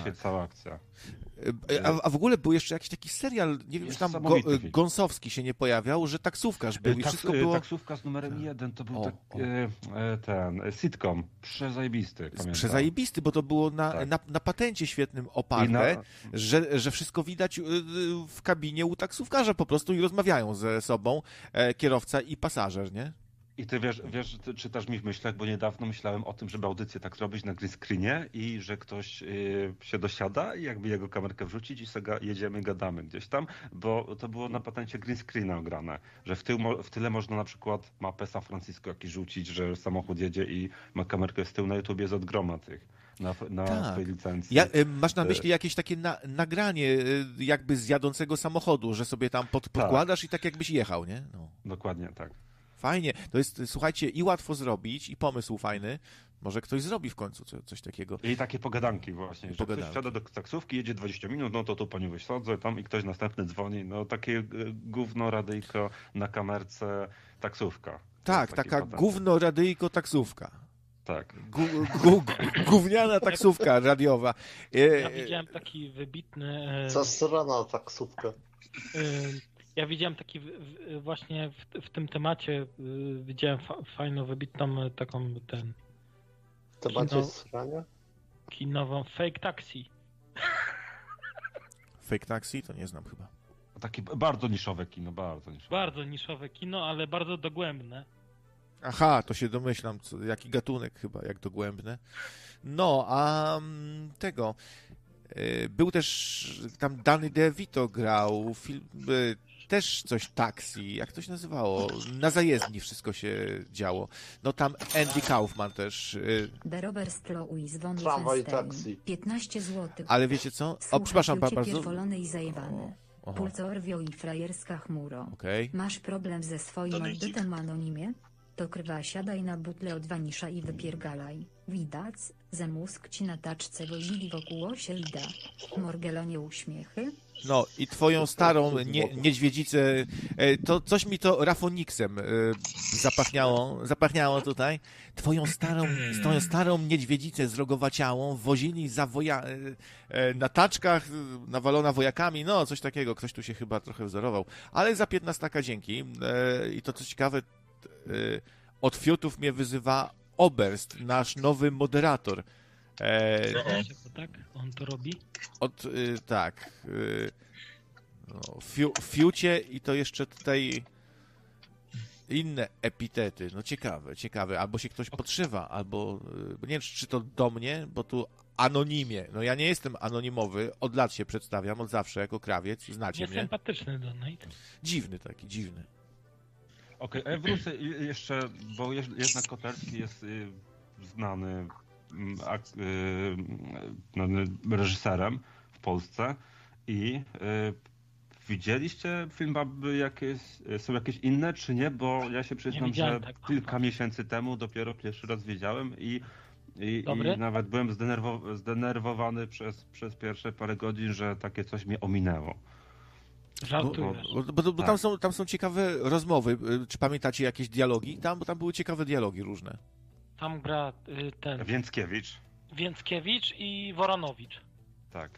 świeci cała akcja. A w ogóle był jeszcze jakiś taki serial, nie wiem, czy tam Gąsowski się nie pojawiał, że taksówkarz był i wszystko było... Taksówka z numerem 1 to był ten sitcom, przezajebisty, pamiętam. Przezajebisty, bo to było na patencie świetnym oparte, że wszystko widać w kabinie u taksówkarza po prostu i rozmawiają ze sobą kierowca i pasażer, nie? I ty wiesz, ty czytasz mi w myślach, bo niedawno myślałem o tym, żeby audycję tak zrobić na green screenie i że ktoś się dosiada i jakby jego kamerkę wrzucić i sobie jedziemy, gadamy gdzieś tam, bo to było na patencie green screena ograne, że w tyle można na przykład mapę San Francisco jakiś rzucić, że samochód jedzie i ma kamerkę z tyłu, na YouTube jest od groma tych. Na swojej licencji. Masz na myśli jakieś takie nagranie jakby z jadącego samochodu, że sobie tam podkładasz i tak jakbyś jechał, nie? No. Dokładnie, tak. Fajnie. To jest, słuchajcie, i łatwo zrobić, i pomysł fajny. Może ktoś zrobi w końcu coś takiego. I takie pogadanki właśnie, że ktoś wsiada do taksówki, jedzie 20 minut, no to tu panią wysiądzę, tam i ktoś następny dzwoni, no takie gówno radyjko na kamerce taksówka. Tak, taka gówno radyjko taksówka. Tak. Gówniana taksówka radiowa. Ja widziałem taki wybitny... Zasrana taksówka. Ja widziałem taki właśnie w tym temacie, widziałem fajną, wybitną taką W temacie srania? Kinową Fake Taxi. Fake Taxi? To nie znam chyba. Takie bardzo niszowe kino, bardzo niszowe. Bardzo niszowe kino, ale bardzo dogłębne. Aha, to się domyślam, jaki gatunek chyba, jak dogłębne. No, a tego... Był też, tam Danny DeVito grał, film, też coś taksi, jak to się nazywało? Na zajezdni wszystko się działo. No tam Andy Kaufman też. The Robert Louis von Tramwaj taksi. 15 zł. Ale wiecie co? O, przepraszam bardzo. Pierdolony i zajebany. Pulcorwio i frajerska chmuro. Okay. Masz problem ze swoim odbytem anonimie? To krwa, siadaj na butle od wanisza i wypiergalaj. Widać, że mózg ci na taczce wozili wokół osielda. Morgelonie uśmiechy? No i twoją starą niedźwiedzicę, to coś mi to Rafoniksem zapachniało tutaj. Twoją starą niedźwiedzicę zrogowaciałą wozili na taczkach, nawalona wojakami, no coś takiego, ktoś tu się chyba trochę wzorował. Ale za 15 dzięki. I to co ciekawe, od fiutów mnie wyzywa Oberst, nasz nowy moderator. Tak? On to robi? Tak. Fiucie i to jeszcze tutaj inne epitety. No ciekawe. Albo się ktoś podszywa, albo... Nie wiem, czy to do mnie, bo tu anonimie. No ja nie jestem anonimowy, od lat się przedstawiam, od zawsze jako krawiec, znacie mnie. Sympatyczny donate. Dziwny. Okej, a ja wrócę jeszcze, bo jednak Koterski jest znany reżyserem w Polsce i widzieliście film Baby są jakieś inne, czy nie? Bo ja się przyznam, że kilka miesięcy temu dopiero pierwszy raz wiedziałem i nawet byłem zdenerwowany przez pierwsze parę godzin, że takie coś mnie ominęło. Bo tam są ciekawe rozmowy. Czy pamiętacie jakieś dialogi? Tam były ciekawe dialogi różne. Tam gra ten... Więckiewicz i Woronowicz. Tak.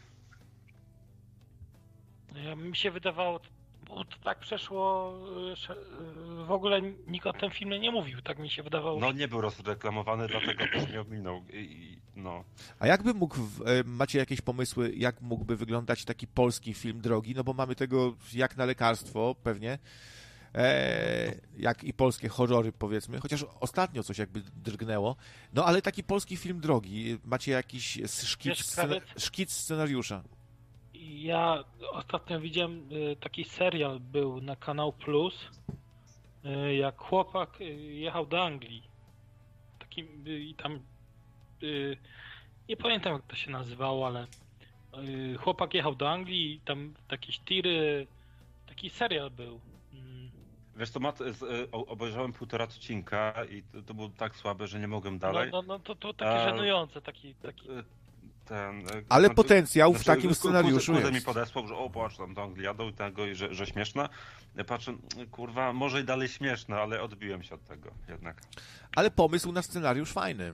Mi się wydawało, bo to tak przeszło, w ogóle nikt o tym filmie nie mówił, tak mi się wydawało. No nie był rozreklamowany, dlatego też mnie ominął. No. A jakby macie jakieś pomysły, jak mógłby wyglądać taki polski film drogi? No bo mamy tego jak na lekarstwo pewnie, jak i polskie horrory powiedzmy, chociaż ostatnio coś jakby drgnęło. No ale taki polski film drogi, macie jakiś szkic scenariusza? Ja ostatnio widziałem taki serial, był na Kanał Plus, jak chłopak jechał do Anglii. I tam nie pamiętam jak to się nazywało, ale chłopak jechał do Anglii i tam jakieś tiry, taki serial był. Wiesz co, obejrzałem 1,5 odcinka i to było tak słabe, że nie mogłem dalej. No to takie żenujące, taki... Ale potencjał w takim scenariuszu jest. Mi podesłał, że patrz, tam do Anglii jadą i że śmieszne. Ja patrzę, kurwa, może i dalej śmieszne, ale odbiłem się od tego jednak. Ale pomysł na scenariusz fajny.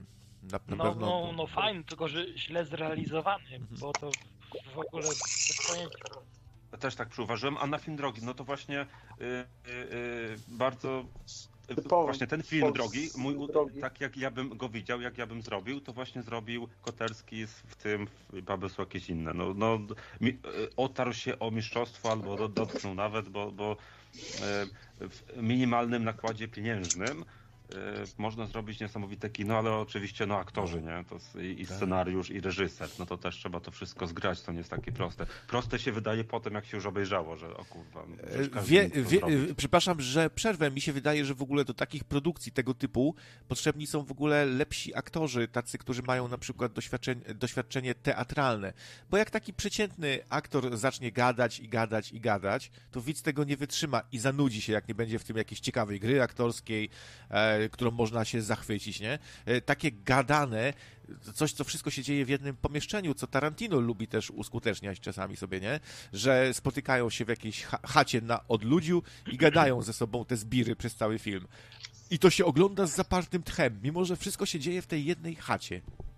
Na No, pewno... no fajny, tylko że źle zrealizowany, bo to w ogóle bez pojęcia. Też tak przyuważyłem, a na film drogi, no to właśnie bardzo... Typowy Właśnie ten film polski drogi, drogi. tak jak ja bym go widział, jak ja bym zrobił, to właśnie zrobił Koterski w tym, chyba są jakieś inne. Otarł się o mistrzostwo albo dotknął nawet, bo w minimalnym nakładzie pieniężnym można zrobić niesamowite kino, ale oczywiście aktorzy, nie? To i scenariusz, i reżyser, no to też trzeba to wszystko zgrać, to nie jest takie proste. Proste się wydaje potem, jak się już obejrzało, że o kurwa, przepraszam, że przerwę. Mi się wydaje, że w ogóle do takich produkcji tego typu potrzebni są w ogóle lepsi aktorzy, tacy, którzy mają na przykład doświadczenie teatralne. Bo jak taki przeciętny aktor zacznie gadać, to widz tego nie wytrzyma i zanudzi się, jak nie będzie w tym jakiejś ciekawej gry aktorskiej, którą można się zachwycić, nie? Takie gadane, coś, co wszystko się dzieje w jednym pomieszczeniu, co Tarantino lubi też uskuteczniać czasami sobie, nie? Że spotykają się w jakiejś chacie na odludziu i gadają ze sobą te zbiry przez cały film. I to się ogląda z zapartym tchem, mimo że wszystko się dzieje w tej jednej chacie.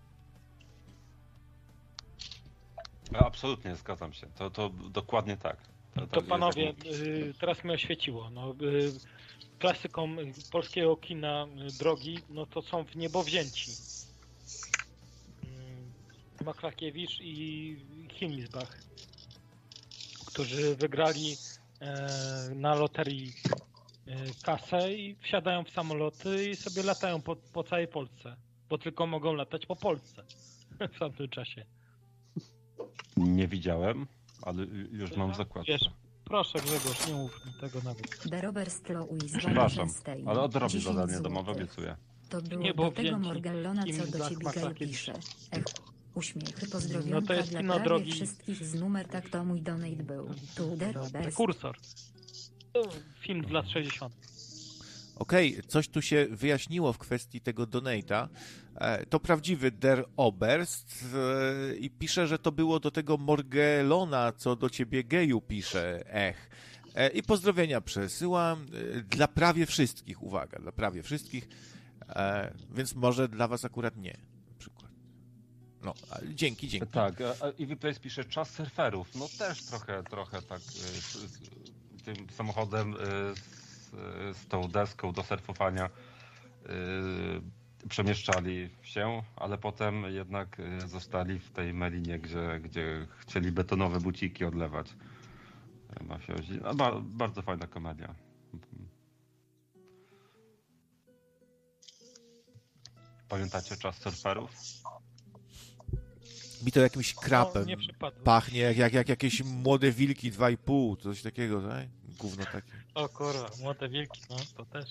Absolutnie, zgadzam się. To dokładnie tak. To panowie, teraz mnie oświeciło. Klasyką polskiego kina drogi, no to są w niebo wzięci. Maklakiewicz i Himmelbach, którzy wygrali na loterii kasę i wsiadają w samoloty i sobie latają po całej Polsce, bo tylko mogą latać po Polsce w tamtym czasie. Nie widziałem, ale już mam w zakładce. Wiesz, proszę Grzegorz, nie mów mi tego nawet. Przepraszam, ale odrobię zadanie domowe, obiecuję. To było Nie, do bo tego wzięci Morgellona, co Kim do Black ciebie Gaj Maklakiewicz. pisze. Uśmiechy, pozdrowionka No to jest dla kino prawie drogi. wszystkich z numer, tak to mój donate był. Tu The Roberts. Prekursor. Film z lat 60. Okej, coś tu się wyjaśniło w kwestii tego donate'a. To prawdziwy Der Oberst i pisze, że to było do tego Morgellona, co do ciebie geju pisze. I pozdrowienia przesyłam dla prawie wszystkich, uwaga, dla prawie wszystkich, więc może dla was akurat nie, na przykład. No, ale dzięki. Tak, i Viplace pisze czas surferów. No też trochę tak tym samochodem z tą deską do surfowania przemieszczali się, ale potem jednak zostali w tej melinie, gdzie chcieli betonowe buciki odlewać mafiozi. Bardzo fajna komedia. Pamiętacie czas surferów? Mi to jakimś krapem No, nie przypadło. pachnie, jak jakieś młode wilki 2,5, coś takiego, tak? Gówno takie. O kurwa, młode wilki, no to też.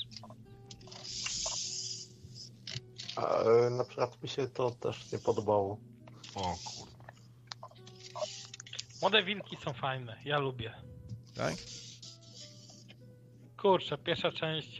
Na przykład mi się to też nie podobało. O kurwa. Młode wilki są fajne, ja lubię. Tak? Kurczę, pierwsza część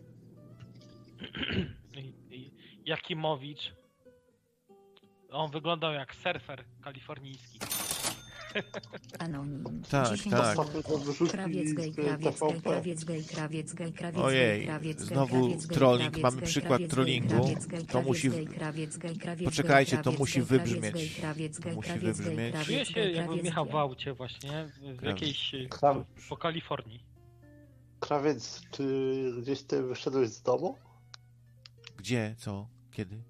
Jakimowicz. On wyglądał jak surfer kalifornijski. Anonim. Tak, 10 tak. złotych. Krawiec gej, krawiec gej. Ojej, znowu trolling. Mamy przykład trollingu. To musi... Poczekajcie, to musi wybrzmieć. To musi wybrzmieć. Czuję się jakby Michał w aucie właśnie, w jakiejś... po Kalifornii. Krawiec, czy gdzieś ty wyszedłeś z domu? Gdzie? Co? Kiedy?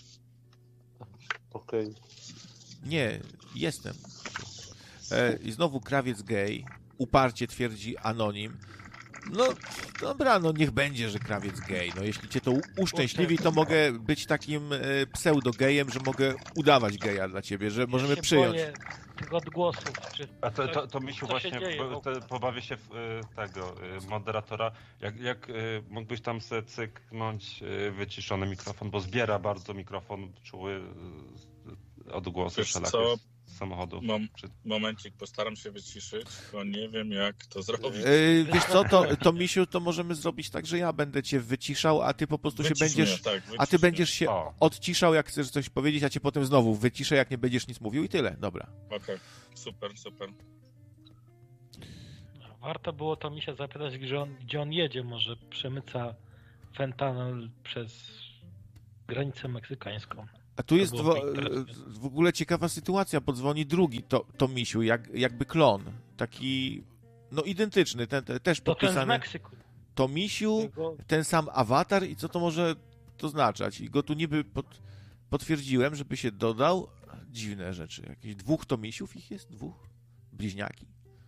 Okej. Nie, jestem. I znowu krawiec gej. Uparcie twierdzi anonim. No dobra, no niech będzie, że krawiec gej. No jeśli cię to uszczęśliwi, to mogę być takim pseudo-gejem, że mogę udawać geja dla ciebie, że możemy przyjąć. Boję tych odgłosów. Czy A to Misiu właśnie pobawię się w tego moderatora. Jak mógłbyś tam sobie cyknąć wyciszony mikrofon, bo zbiera bardzo mikrofon czuły odgłosy wszelakie z samochodów. Momencik, postaram się wyciszyć, bo nie wiem jak to zrobić. Wiesz co, to Misiu, to możemy zrobić tak, że ja będę cię wyciszał, a ty po prostu się będziesz... A ty będziesz się odciszał, jak chcesz coś powiedzieć, a cię potem znowu wyciszę, jak nie będziesz nic mówił i tyle. Dobra. Okej, super. Warto było to mi się zapytać, gdzie on jedzie. Może przemyca fentanyl przez granicę meksykańską. A tu jest byłoby interesujące. w ogóle ciekawa sytuacja, bo dzwoni drugi to misiu, jakby klon, taki no identyczny, też To ten z podpisany. Meksyku. To misiu, Tego- ten sam awatar i co to może oznaczać? I go tu niby potwierdziłem, żeby się dodał. Dziwne rzeczy. Jakieś 2 tomisiów ich jest? 2? Bliźniaki.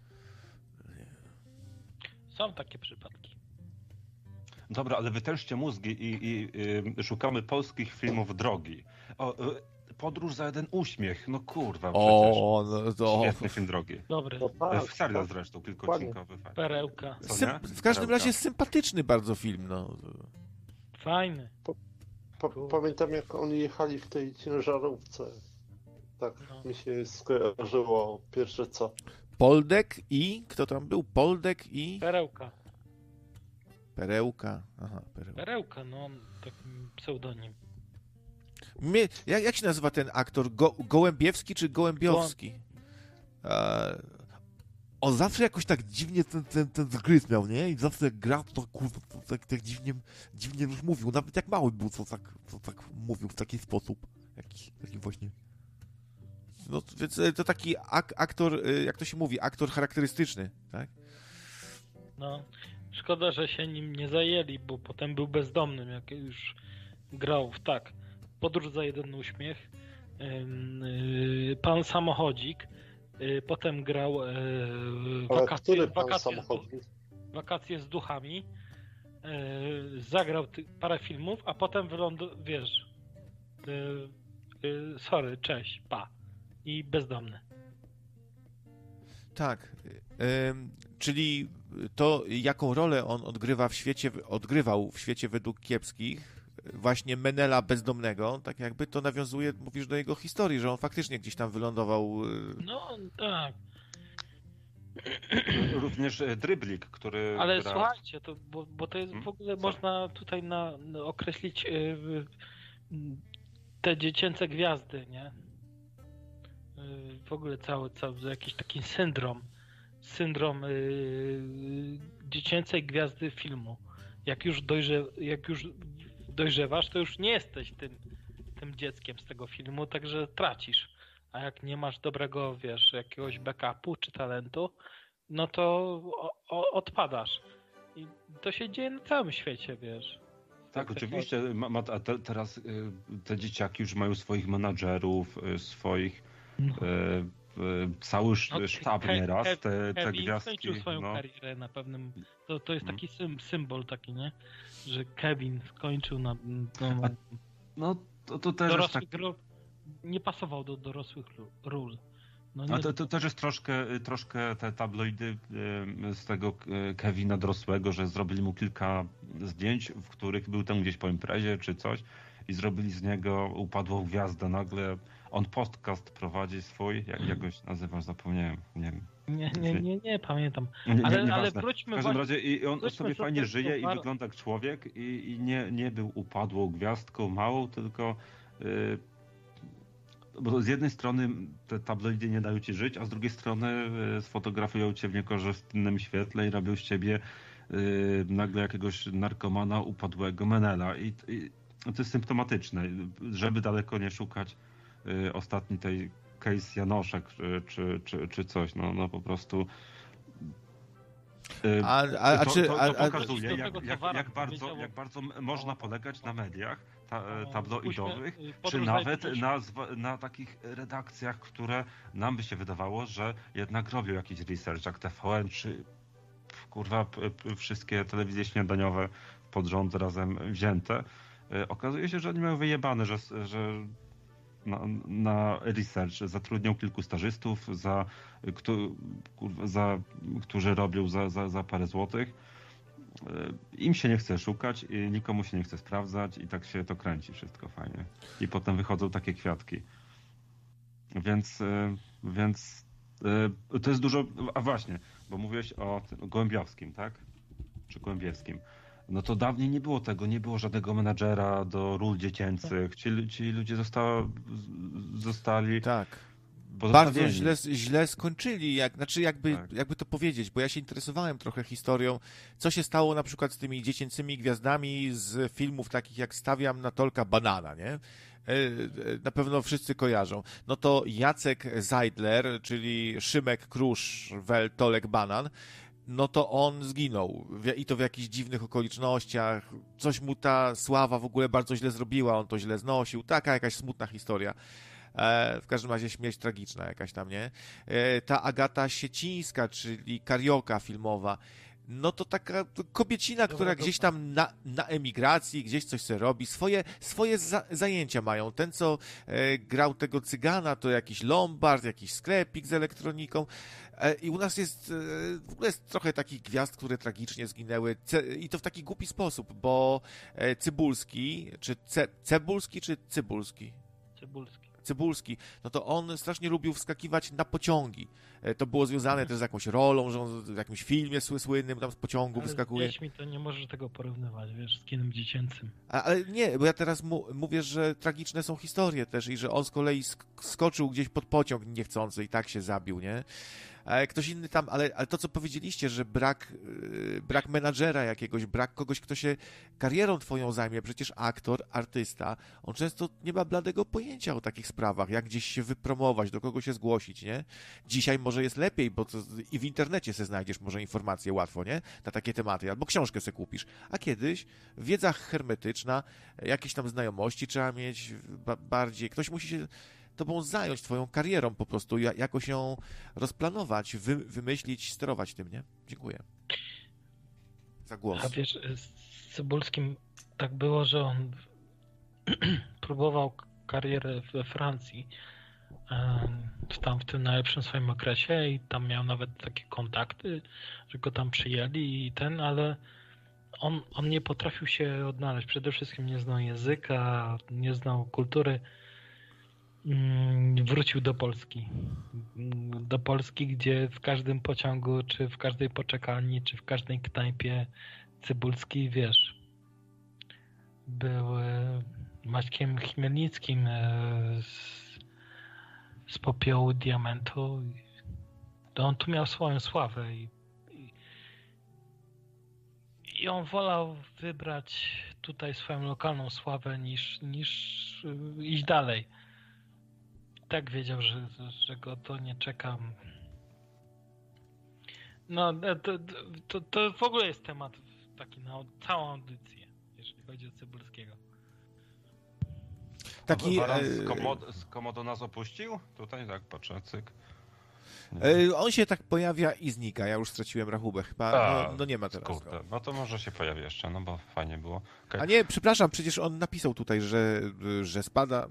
Są takie przypadki. Dobra, ale wytężcie mózgi i szukamy polskich filmów drogi. Podróż za jeden uśmiech. No kurwa, przecież. O, no to... Świetny film drogi. Dobry. No tak, Serial zresztą, kilkoodcinkowy. Fajny. Perełka. Co nie? W każdym Perełka. razie sympatyczny bardzo film, no. Fajny. Pamiętam, jak oni jechali w tej ciężarówce. Tak No. mi się skojarzyło pierwsze co. Poldek i... Kto tam był? Poldek i... Perełka. Perełka. Aha, Perełka. Perełka, no taki pseudonim. Jak się nazywa ten aktor? Gołębiewski czy Gołębiowski? On zawsze jakoś tak dziwnie ten zgryz miał, nie? I zawsze jak grał, to kurwa, to tak dziwnie już mówił. Nawet jak mały był, to tak mówił w taki sposób. Taki właśnie... No, więc to taki aktor, jak to się mówi, aktor charakterystyczny, tak? No. Szkoda, że się nim nie zajęli, bo potem był bezdomnym, jak już grał w tak. Podróż za jeden uśmiech. Pan Samochodzik. Potem grał Ale który pan wakacje, samochodnik? wakacje z duchami. Zagrał parę filmów, a potem wiesz, sorry, cześć, pa. I bezdomny. Tak. Czyli to, jaką rolę on odgrywał w świecie według kiepskich, właśnie Menela bezdomnego, tak jakby to nawiązuje, mówisz, do jego historii, że on faktycznie gdzieś tam wylądował... No, tak. Również Dryblik, który Ale gra... słuchajcie, to, bo to jest w ogóle, można tutaj określić te dziecięce gwiazdy, nie? W ogóle cały jakiś taki syndrom dziecięcej gwiazdy filmu. Jak już dojrzewasz, to już nie jesteś tym dzieckiem z tego filmu, także tracisz. A jak nie masz dobrego, wiesz, jakiegoś backupu czy talentu, no to odpadasz. I to się dzieje na całym świecie, wiesz. Tak, oczywiście. Teraz te dzieciaki już mają swoich menadżerów, swoich cały sztab nieraz. Te Kevin gwiazdki. skończył swoją karierę na pewnym... To jest taki symbol taki, nie? Że Kevin skończył na... No to też jest tak... Nie pasował do dorosłych ról. No, A to też jest troszkę te tabloidy z tego Kevina dorosłego, że zrobili mu kilka zdjęć, w których był tam gdzieś po imprezie czy coś i zrobili z niego upadłą gwiazdę. Nagle on podcast prowadzi swój, jak go nazywasz, zapomniałem, nie wiem. Nie pamiętam. Ale wróćmy... W każdym razie i on sobie fajnie do żyje i wygląda jak człowiek i nie był upadłą gwiazdką małą, tylko... Bo z jednej strony te tabloidy nie dają ci żyć, a z drugiej strony sfotografują cię w niekorzystnym świetle i robią z ciebie nagle jakiegoś narkomana upadłego Menela. I to jest symptomatyczne, żeby daleko nie szukać ostatni tej case Janoszek czy coś. No po prostu... To pokazuje, jak bardzo można polegać na mediach tabloidowych, czy nawet na takich redakcjach, które nam by się wydawało, że jednak robią jakiś research, jak TVN, czy kurwa wszystkie telewizje śniadaniowe pod rząd razem wzięte. Okazuje się, że oni mają wyjebane, że na research zatrudnią kilku stażystów, którzy robią za parę złotych. Im się nie chce szukać, i nikomu się nie chce sprawdzać i tak się to kręci wszystko fajnie. I potem wychodzą takie kwiatki. Więc to jest dużo... A właśnie, bo mówiłeś o Gołębiowskim, tak? Czy Gołębiewskim. No to dawniej nie było tego, nie było żadnego menadżera do ról dziecięcych. Ci ludzie zostali... Tak. bardzo zostawieni. źle skończyli, jakby to powiedzieć, bo ja się interesowałem trochę historią, co się stało na przykład z tymi dziecięcymi gwiazdami z filmów takich jak Stawiam na Tolka Banana, nie? Na pewno wszyscy kojarzą. No to Jacek Zeidler, czyli Szymek Krusz, Tolek Banan, no to on zginął. I to w jakichś dziwnych okolicznościach. Coś mu ta sława w ogóle bardzo źle zrobiła, on to źle znosił. Taka jakaś smutna historia. W każdym razie śmierć tragiczna jakaś tam, nie? Ta Agata Siecińska, czyli karioka filmowa, no to taka kobiecina, która gdzieś tam na emigracji, gdzieś coś sobie robi, swoje zajęcia mają. Ten, co grał tego cygana, to jakiś lombard, jakiś sklepik z elektroniką. I u nas jest w ogóle jest trochę takich gwiazd, które tragicznie zginęły. I to w taki głupi sposób, bo Cybulski, czy Cebulski, czy Cybulski? Cybulski, no to on strasznie lubił wskakiwać na pociągi. To było związane też z jakąś rolą, że on w jakimś filmie słynnym tam z pociągu wyskakuje. Z dziećmi to nie możesz tego porównywać, wiesz, z kinem dziecięcym. Ale nie, bo ja teraz mówię, że tragiczne są historie też i że on z kolei skoczył gdzieś pod pociąg niechcący i tak się zabił, nie? Ktoś inny tam, ale to, co powiedzieliście, że brak menadżera jakiegoś, brak kogoś, kto się karierą twoją zajmie, przecież aktor, artysta, on często nie ma bladego pojęcia o takich sprawach, jak gdzieś się wypromować, do kogo się zgłosić, nie? Dzisiaj może jest lepiej, bo i w internecie se znajdziesz może informacje łatwo, nie? Na takie tematy, albo książkę se kupisz. A kiedyś wiedza hermetyczna, jakieś tam znajomości trzeba mieć bardziej, ktoś musi się tobą zająć, twoją karierą po prostu, jakoś ją rozplanować, wymyślić, sterować tym, nie? Dziękuję za głos. A wiesz, z Cybulskim tak było, że on próbował karierę we Francji w tym najlepszym swoim okresie i tam miał nawet takie kontakty, że go tam przyjęli ale on nie potrafił się odnaleźć. Przede wszystkim nie znał języka, nie znał kultury. Wrócił do Polski. Do Polski, gdzie w każdym pociągu, czy w każdej poczekalni, czy w każdej knajpie Cybulski, wiesz, był Maćkiem Chmielnickim z Popiołu Diamentu. On tu miał swoją sławę i on wolał wybrać tutaj swoją lokalną sławę niż iść dalej. Tak wiedział, że go to nie czeka. No, to w ogóle jest temat taki na całą audycję, jeżeli chodzi o Cybulskiego. Taki z Komodo nas opuścił? Tutaj tak patrzę, cyk. On się tak pojawia i znika. Ja już straciłem rachubę chyba. No nie ma teraz. Kurde, no to może się pojawi jeszcze, no bo fajnie było. Okay. A nie, przepraszam, przecież on napisał tutaj, że spada.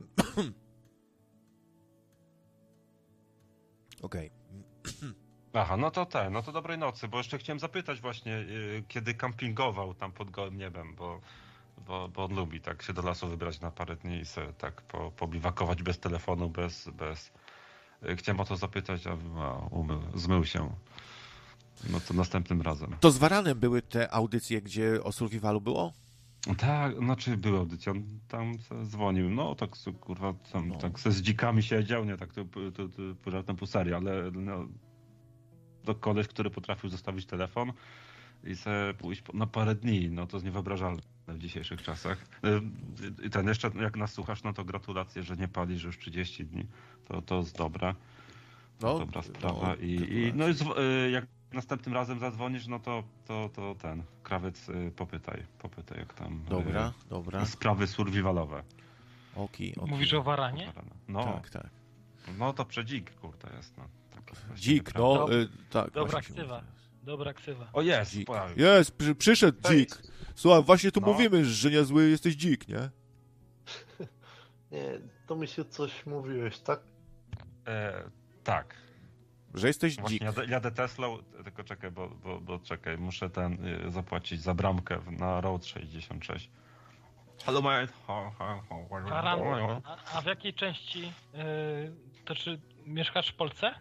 Okej. Aha, no to dobrej nocy, bo jeszcze chciałem zapytać właśnie, kiedy kampingował tam pod gołym niebem, bo on lubi tak się do lasu wybrać na parę dni i sobie tak pobiwakować bez telefonu, bez... Chciałem o to zapytać, a zmył się. No to następnym razem. To z Waranem były te audycje, gdzie o survivalu było? Tak, znaczy były audycje, on tam dzwonił, no tak kurwa, tak z dzikami siedział, nie, tak to żartem pół serii, ale no, to koleś, który potrafił zostawić telefon i sobie pójść na parę dni, no to jest niewyobrażalne w dzisiejszych czasach. I ten jeszcze, jak nas słuchasz, no to gratulacje, że nie palisz, że już 30 dni, to jest dobre. No, dobra sprawa. No i jak następnym razem zadzwonisz, no to ten krawiec popytaj jak tam dobra. Sprawy survivalowe. Okay. Mówisz o Waranie? No. Tak. No to przedzik, kurde jest. No. Dzik, tak. Dobra ksywa. O jest, jest, przyszedł dzik. Słuchaj, właśnie tu mówimy, że niezły jesteś dzik, nie? Nie, to mi się coś mówiłeś, tak? Tak. Że jesteś właśnie dzik. Jadę Teslą, tylko czekaj, bo czekaj, muszę zapłacić za bramkę na Road 66. Hello mate. A w jakiej części, to czy mieszkasz w Polsce?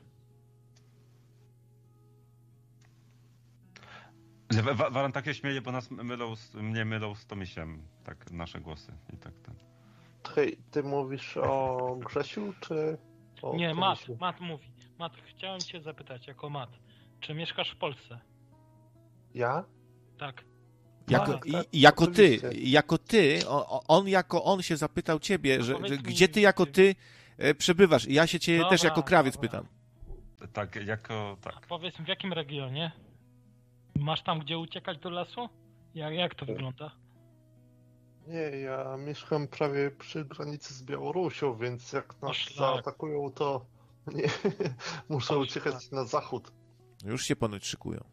Waran tak się śmieje, bo mnie mylą z Tomisiem, tak nasze głosy i tak ten. Ty mówisz o Grzesiu, czy... O, Nie, to Mat, myślę. Mat mówi. Mat, chciałem cię zapytać, jako Mat, czy mieszkasz w Polsce? Ja? Tak. Jako, Tak, oczywiście. jako ty, on się zapytał ciebie, że powiedz mi, gdzie ty jako ty przebywasz. I ja się ciebie też Dobra, jako krawiec dobra. pytam. Tak, A powiedz mi, w jakim regionie? Masz tam gdzie uciekać do lasu? Jak to wygląda? Nie, ja mieszkam prawie przy granicy z Białorusią, więc jak nas szlak. zaatakują, to nie, muszę O, uciekać na zachód. Już się ponoć szykują.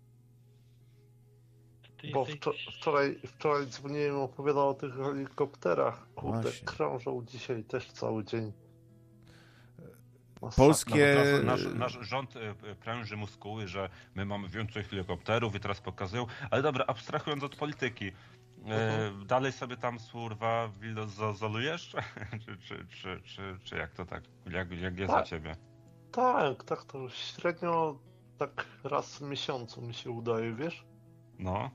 Ty Bo jesteś... wczoraj dzwoniłem, opowiadał o tych helikopterach. Kurde, Właśnie. krążą dzisiaj też cały dzień. Masakra. Polskie... nasz rząd pręży muskuły, że my mamy więcej helikopterów i teraz pokazują. Ale dobra, abstrahując od polityki, dalej sobie tam surwa zolujesz? czy jak to tak? Jak jest za ciebie? Tak, to średnio tak raz w miesiącu mi się udaje, wiesz? No.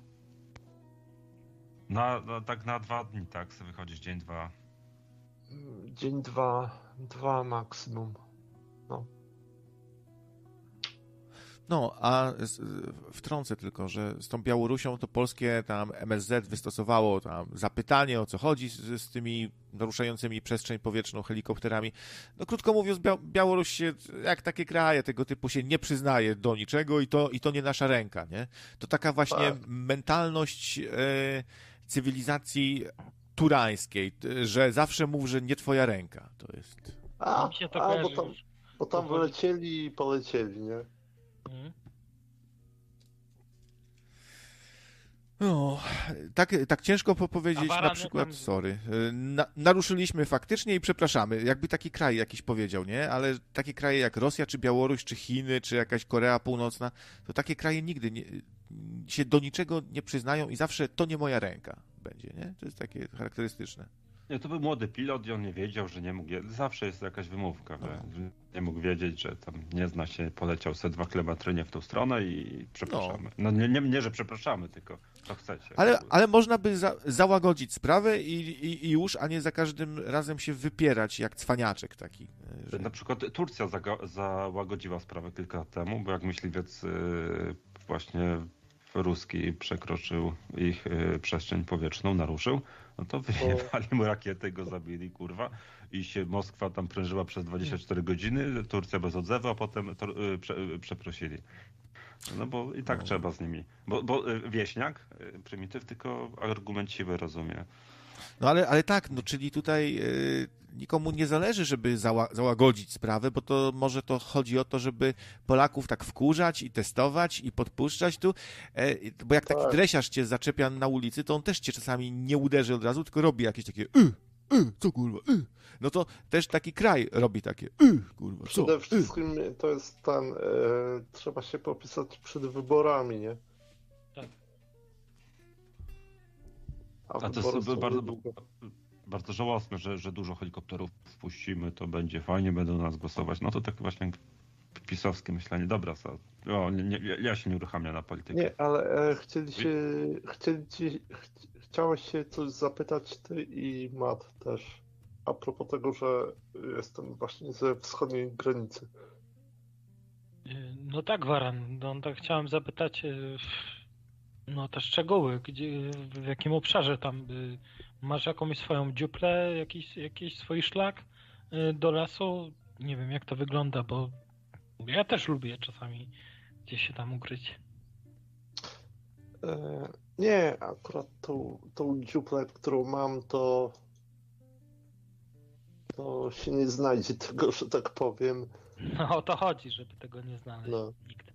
Tak na 2 dni, tak? Sobie wychodzisz dzień, 2. Dzień, dwa maksimum. No. No, a wtrącę tylko, że z tą Białorusią to polskie tam MSZ wystosowało tam zapytanie, o co chodzi z tymi naruszającymi przestrzeń powietrzną helikopterami. No krótko mówiąc, Białoruś się, jak takie kraje tego typu, się nie przyznaje do niczego i to nie nasza ręka, nie? To taka właśnie Tak. mentalność cywilizacji turańskiej, że zawsze mów, że nie twoja ręka. To jest... Mi się to kojarzy już. bo tam Pochodzi- wylecieli i polecieli, nie? Mhm. No, tak ciężko powiedzieć A na Warany przykład, tam- sorry, naruszyliśmy faktycznie i przepraszamy, jakby taki kraj jakiś powiedział, nie? Ale takie kraje jak Rosja, czy Białoruś, czy Chiny, czy jakaś Korea Północna, to takie kraje nigdy się do niczego nie przyznają i zawsze to nie moja ręka będzie, nie? To jest takie charakterystyczne. Nie, to był młody pilot i on nie wiedział, że nie mógł. Zawsze jest jakaś wymówka, że nie mógł wiedzieć, że tam nie zna się, poleciał sobie 2 kilometry nie w tą stronę i przepraszamy. No nie, że przepraszamy, tylko to chcecie. Ale można by załagodzić sprawę i już, a nie za każdym razem się wypierać jak cwaniaczek taki. Że... Na przykład Turcja załagodziła sprawę kilka lat temu, bo jak myśliwiec właśnie ruski przekroczył ich przestrzeń powietrzną, naruszył, no to wyjechali mu rakiety i go zabili, kurwa. I się Moskwa tam prężyła przez 24 godziny, Turcja bez odzewu, a potem przeprosili. No bo i tak trzeba z nimi. Bo wieśniak, prymityw, tylko argument siły rozumie. No ale tak, no czyli tutaj nikomu nie zależy, żeby załagodzić sprawę, bo to może to chodzi o to, żeby Polaków tak wkurzać i testować i podpuszczać tu, bo jak taki dresiarz cię zaczepia na ulicy, to on też cię czasami nie uderzy od razu, tylko robi jakieś takie co kurwa, No to też taki kraj robi takie kurwa, co? Przede wszystkim to jest trzeba się popisać przed wyborami, nie? Tak. A to jest bardzo żałosne, że dużo helikopterów wpuścimy, to będzie fajnie, będą nas głosować. No to tak właśnie pisowskie myślenie. Dobra, ja się nie uruchamiam na politykę. Nie, ale chciałeś się coś zapytać ty i Matt też. A propos tego, że jestem właśnie ze wschodniej granicy. No tak, Waran, no tak chciałem zapytać no te szczegóły, w jakim obszarze tam masz jakąś swoją dziuplę, jakiś swój szlak do lasu? Nie wiem, jak to wygląda, bo ja też lubię czasami gdzieś się tam ukryć. Nie, akurat tą dziuplę, którą mam, to się nie znajdzie tego, że tak powiem. No o to chodzi, żeby tego nie znaleźć nikt.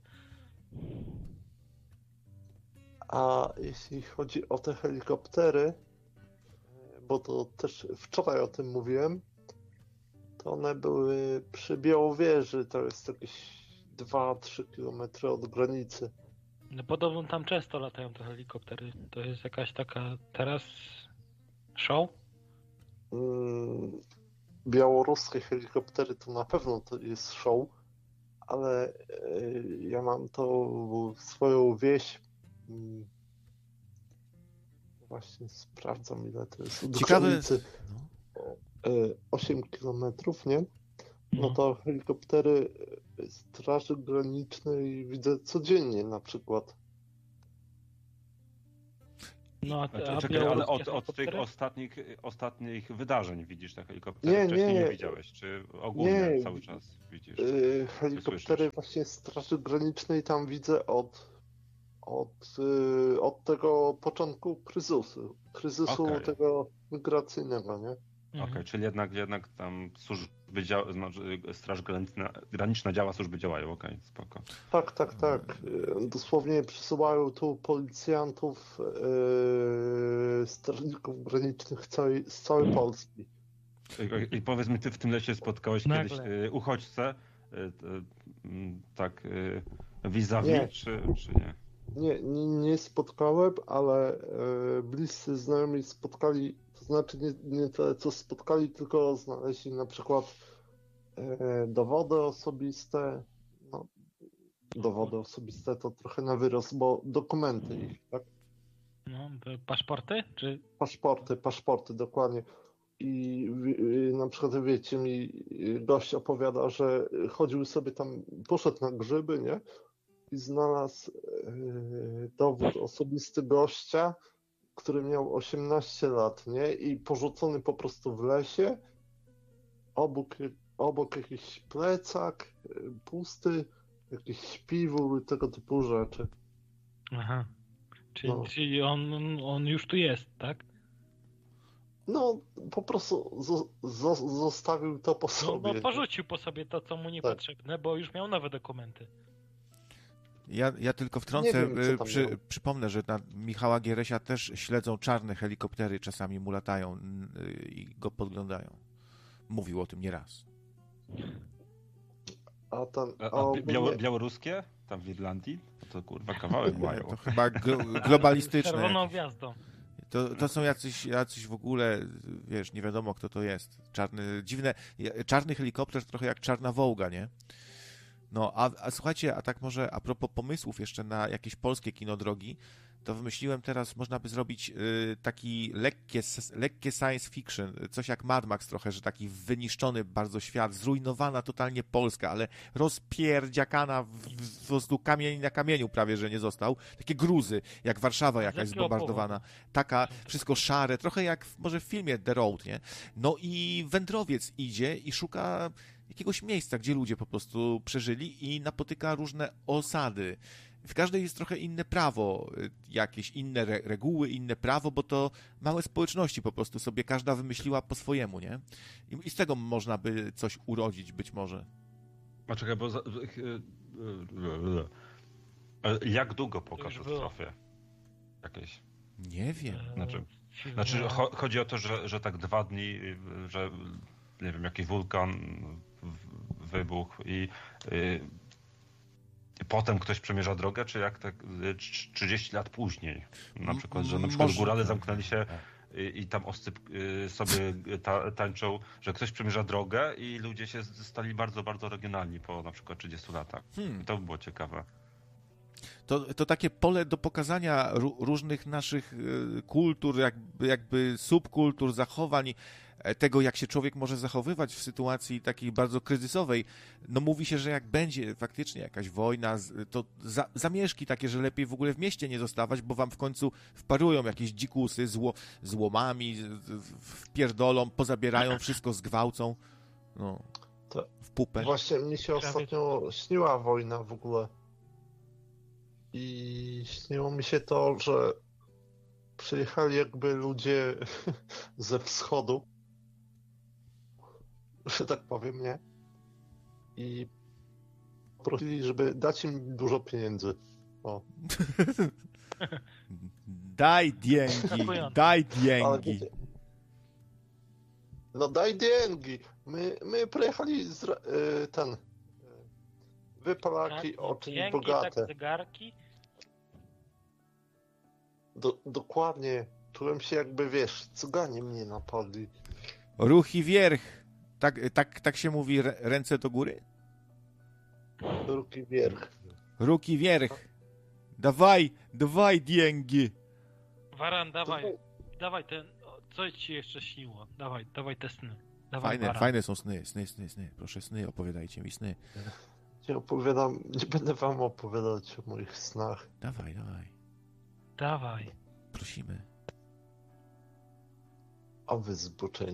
A jeśli chodzi o te helikoptery, bo to też wczoraj o tym mówiłem, to one były przy Białowieży, to jest jakieś 2-3 km od granicy. No podobno tam często latają te helikoptery. To jest jakaś taka teraz show? Białoruskie helikoptery to na pewno to jest show, ale ja mam to swoją wieś. Właśnie sprawdzam, ile to jest od granicy. 8 kilometrów, nie? No to helikoptery Straży Granicznej widzę codziennie na przykład. No, a Czekaj, ale od tych helikoptery? ostatnich wydarzeń widzisz te helikoptery? Nie, Wcześniej nie. nie widziałeś, czy ogólnie Nie. cały czas widzisz? Helikoptery słyszysz? właśnie Straży Granicznej tam widzę od tego początku kryzysu Okej. tego migracyjnego, nie? Okej, czyli jednak tam służby znaczy Straż Graniczna działa, służby działają, okej, spoko. Tak. Dosłownie przysyłają tu policjantów, strażników granicznych z całej Polski. I powiedz mi, ty w tym lesie spotkałeś Nagle. kiedyś uchodźcę, tak vis-a-vis, Nie. czy nie? Nie spotkałem, ale bliscy znajomi spotkali, to znaczy nie tyle co spotkali, tylko znaleźli na przykład dowody osobiste. No, dowody osobiste to trochę na wyrost, bo dokumenty ich, tak? No, to paszporty? Czy... Paszporty, dokładnie. I na przykład wiecie, mi gość opowiada, że chodził sobie tam, poszedł na grzyby, nie? I znalazł dowód osobisty gościa, który miał 18 lat, nie? I porzucony po prostu w lesie, obok jakiś plecak, pusty, jakiś śpiwór i tego typu rzeczy. Aha. No. Czyli on już tu jest, tak? No, po prostu zostawił to po No, sobie. no porzucił po sobie to, co mu niepotrzebne, bo już miał nowe dokumenty. Ja tylko wtrącę, Nie wiem, co tam miał. przypomnę, że na Michała Gieresia też śledzą czarne helikoptery, czasami mu latają i go podglądają. Mówił o tym nieraz. A Białoruskie? Tam w Irlandii? To kurwa kawałek mają. To chyba globalistyczne. Czerwoną gwiazdą. To są jacyś w ogóle, wiesz, nie wiadomo kto to jest. Czarny helikopter trochę jak czarna wołga, nie? No, a słuchajcie, a tak może a propos pomysłów jeszcze na jakieś polskie kino drogi, to wymyśliłem teraz, można by zrobić taki lekkie science fiction, coś jak Mad Max trochę, że taki wyniszczony bardzo świat, zrujnowana totalnie Polska, ale rozpierdziakana, po prostu kamień na kamieniu prawie, że nie został. Takie gruzy, jak Warszawa jakaś zbombardowana. Taka, wszystko szare, trochę jak może w filmie The Road, nie? No i wędrowiec idzie i szuka jakiegoś miejsca, gdzie ludzie po prostu przeżyli i napotyka różne osady. W każdej jest trochę inne prawo, jakieś inne reguły, inne prawo, bo to małe społeczności po prostu sobie każda wymyśliła po swojemu, nie? I z tego można by coś urodzić być może. A czekaj, bo jak długo po katastrofie? Jakieś? Nie wiem. Znaczy chodzi o to, że tak 2 dni, że nie wiem, jakiś wulkan wybuchł i potem ktoś przemierza drogę, czy jak tak 30 lat później? Na przykład, że na przykład górale zamknęli się i tam sobie tańczą, że ktoś przemierza drogę i ludzie się stali bardzo, bardzo regionalni po na przykład 30 latach. To by było ciekawe. To takie pole do pokazania różnych naszych kultur, jakby subkultur, zachowań, tego, jak się człowiek może zachowywać w sytuacji takiej bardzo kryzysowej. No mówi się, że jak będzie faktycznie jakaś wojna, to zamieszki takie, że lepiej w ogóle w mieście nie zostawać, bo wam w końcu wparują jakieś dzikusy z łomami, wpierdolą, pozabierają wszystko, zgwałcą. No, w pupę. Właśnie mnie się ostatnio śniła wojna w ogóle. I śniło mi się to, że przyjechali jakby ludzie ze wschodu, że tak powiem, nie? I prosili, żeby dać im dużo pieniędzy. O. Daj diengi, daj diengi. No daj diengi. My przyjechali wy Polaki, Tak, oczy dzięki, bogate. tak, zegarki. Dokładnie. Czułem się jakby, wiesz, cyganie mnie napadli. Ruchy wierch. Tak się mówi, ręce do góry? Ruki wierch. Ruki wierch. Dawaj diengi. Waran, dawaj ten, co ci jeszcze śniło? Dawaj te sny. Dawaj, Baran. Fajne są sny. Proszę, sny, opowiadajcie mi sny. Nie będę wam opowiadać o moich snach. Dawaj. Prosimy. A wy zboczeni.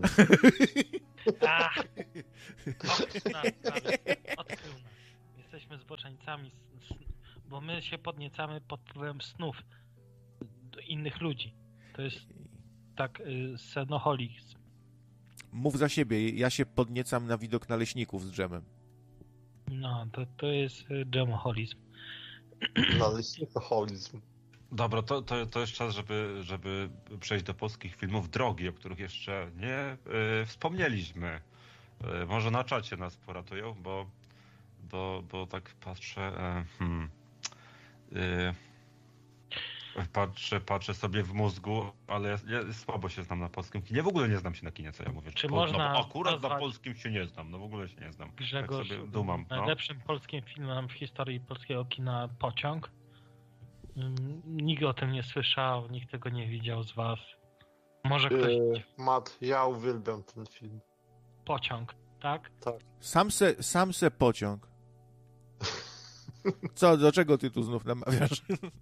Odkrył nas. Jesteśmy zboczeńcami, bo my się podniecamy pod wpływem snów do innych ludzi. To jest tak senoholizm. Mów za siebie, ja się podniecam na widok naleśników z dżemem. No, to jest dżemoholizm. Naleśnikoholizm. Dobra, to jest czas, żeby przejść do polskich filmów Drogi, o których jeszcze nie wspomnieliśmy. Może na czacie nas poratują, bo tak patrzę... Patrzę sobie w mózgu, ale ja słabo się znam na polskim kinie. W ogóle nie znam się na kinie, co ja mówię. Czy można akurat na polskim się nie znam, w ogóle się nie znam. Grzegorz, tak sobie dumam. najlepszym polskim filmem w historii polskiego kina Pociąg. Nikt o tym nie słyszał, nikt tego nie widział z was. Może ktoś... Matt, ja uwielbiam ten film. Pociąg, tak? Tak. Sam se pociąg. Co, do czego ty tu znów namawiasz?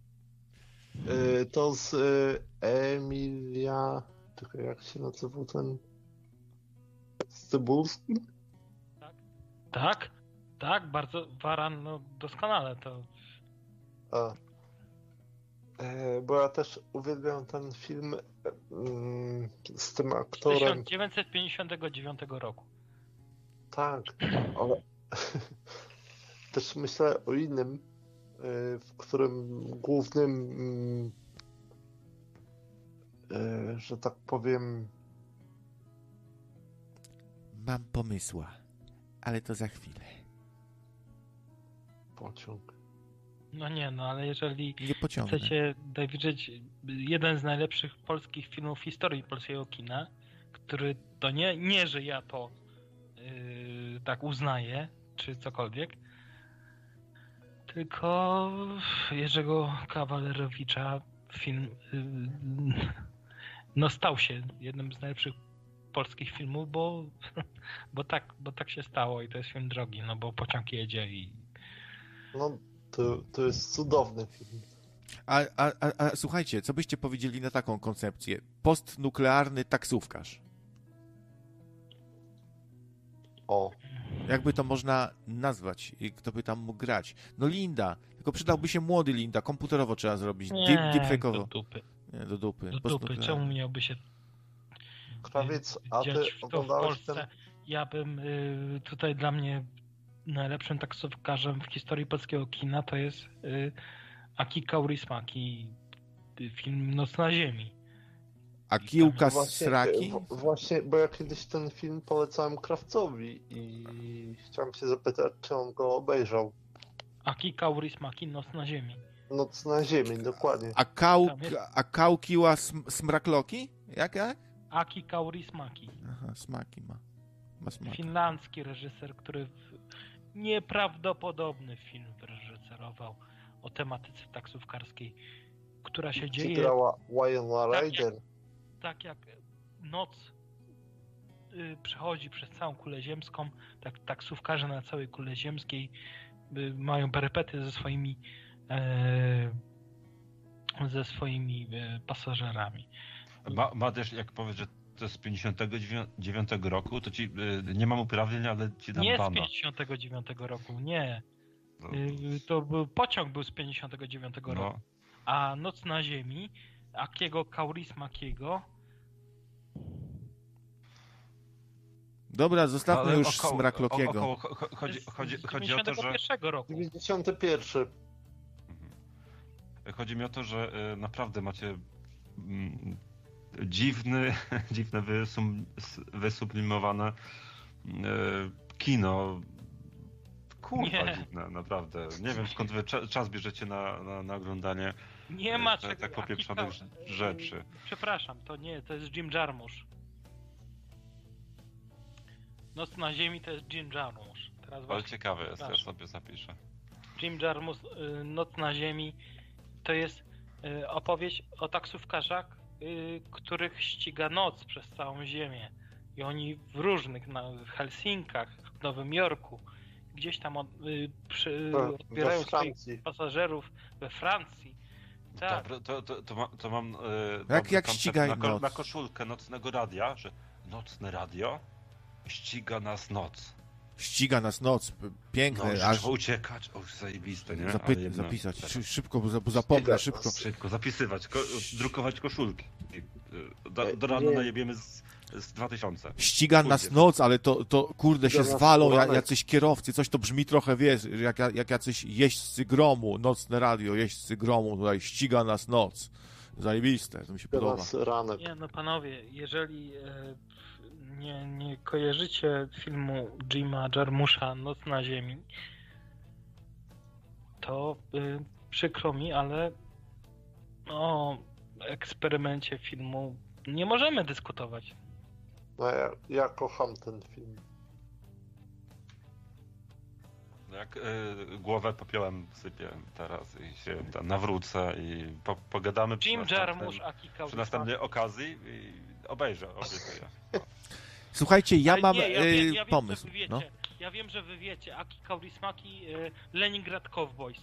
To z Emilia... Czekaj, jak się nazywał ten... Z Cybulskim? Tak, bardzo. Baran, no doskonale to... Bo ja też uwielbiam ten film z tym aktorem. 1959 roku. Tak, ale też myślę o innym, w którym głównym, że tak powiem... Mam pomysła, ale to za chwilę. Pociąg. No nie, no ale jeżeli Nie pociągnę. chcecie dojrzeć jeden z najlepszych polskich filmów w historii polskiego kina, który to nie że ja to tak uznaję, czy cokolwiek, tylko Jerzego Kawalerowicza film no stał się jednym z najlepszych polskich filmów, bo tak się stało i to jest film drogi, no bo pociąg jedzie i... No to jest cudowny film. A słuchajcie, co byście powiedzieli na taką koncepcję? Postnuklearny taksówkarz. O. Jakby to można nazwać i kto by tam mógł grać? No Linda, tylko przydałby się młody Linda, komputerowo trzeba zrobić, deepfake'owo. Do dupy. Nie, do dupy. Do dupy, czemu miałby się Krawiec, a ty dziać w oglądałeś Polsce? ten... Ja bym tutaj dla mnie najlepszym taksówkarzem w historii polskiego kina to jest Aki Kaurismäki, film Noc na ziemi. A Kiłka z Właśnie, sraki? Właśnie, bo ja kiedyś ten film polecałem Krawcowi i chciałem się zapytać, czy on go obejrzał. Aki Kaurismäki, Noc na ziemi. Noc na ziemi, dokładnie. A Kałkiła smrakloki? Jak? Aki Kaurismäki. Aha, smaki ma. Ma smaki. Finlandzki reżyser, który nieprawdopodobny film wyreżyserował o tematyce taksówkarskiej, która się dzieje... Grała Winona Ryder. Tak jak noc przechodzi przez całą kulę ziemską, tak taksówkarze na całej kule ziemskiej mają perypety ze swoimi pasażerami. Ma też, jak powiesz, że to z 59 roku, to ci nie mam uprawnień, ale ci dam Nie bana. z 59 roku, nie. To był pociąg był z 59 roku. A Noc na ziemi Akiego Kaurismäkiego. Dobra, zostawmy Ale już smraklokiego. Chodzi o to, że... 91 roku. 91. Chodzi mi o to, że naprawdę macie dziwne wysublimowane kino. Kurwa dziwne, naprawdę. Nie wiem, skąd wy czas bierzecie na oglądanie nie ma tak popieprzonych rzeczy. Przepraszam, to jest Jim Jarmusch. Noc na ziemi to jest Jim Jarmusch. Ale ciekawe jest, ja sobie zapiszę. Jim Jarmusch, Noc na ziemi to jest opowieść o taksówkarzach, których ściga noc przez całą ziemię. I oni w różnych, w Helsinkach, w Nowym Jorku, gdzieś tam odbierają swoich pasażerów we Francji. Tak. Dobra, to mam jak ściga na koszulkę Nocnego Radia, że Nocne Radio ściga nas noc. Ściga nas noc, piękne. No, trzeba uciekać, zajebiste, nie? Zapisać, szybko, bo zapomnę, Szybko zapisywać, drukować koszulki. Do rana najebiemy z 2000. Ściga nas noc, ale to kurde się zwalą jacyś kierowcy, coś to brzmi trochę, wiesz, jak jacyś jeźdźcy gromu, Nocne Radio, jeźdźcy gromu, tutaj ściga nas noc. Zajebiste, to mi się podoba. Nie, no panowie, jeżeli nie kojarzycie filmu Jima Jarmusza Noc na Ziemi, to przykro mi, ale o eksperymencie filmu nie możemy dyskutować. No ja kocham ten film. Jak głowę popiołem sypię teraz i się nawrócę i pogadamy przy następnej okazji i obejrzę. Słuchajcie, ja mam pomysł. Ja wiem, że wy wiecie. Aki Kaurismäki, Leningrad Cowboys.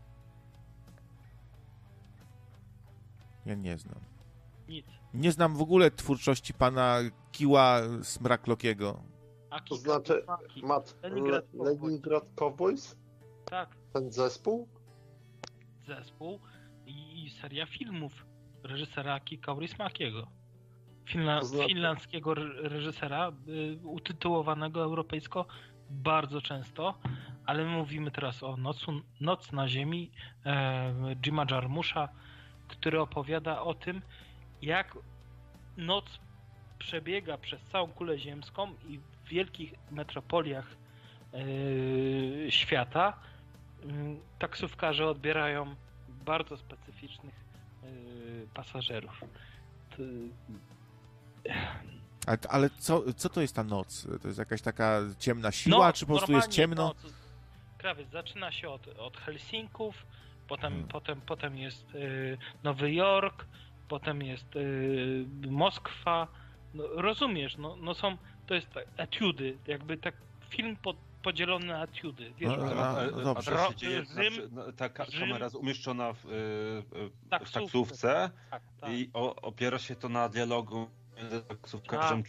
Ja nie znam. Nic. Nie znam w ogóle twórczości pana Kiła Smraklokiego. To znaczy, Leningrad Cowboys? Tak. Ten zespół? Zespół i seria filmów reżysera Aki Kaurismäkiego. Finlandzkiego reżysera, utytułowanego europejsko bardzo często, ale my mówimy teraz o Noc na Ziemi Jima Jarmusza, który opowiada o tym, jak noc przebiega przez całą kulę ziemską i w wielkich metropoliach świata taksówkarze odbierają bardzo specyficznych pasażerów. Ale co to jest ta noc? To jest jakaś taka ciemna siła, czy po prostu jest ciemno? Krawiec, zaczyna się od Helsinków, potem jest Nowy Jork, potem jest Moskwa. No, rozumiesz, to jest etiudy, jakby tak film podzielony na etiudy. Wiesz, a to się dzieje, ta kamera jest umieszczona w taksówce tak. I opiera się to na dialogu między taksówkarzem